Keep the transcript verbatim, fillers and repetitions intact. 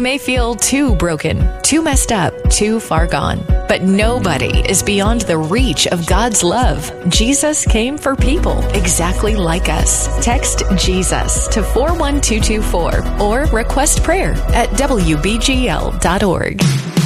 may feel too broken, too messed up, too far gone. But nobody is beyond the reach of God's love. Jesus came for people exactly like us. Text Jesus to four one two two four or request prayer at W B G L dot org.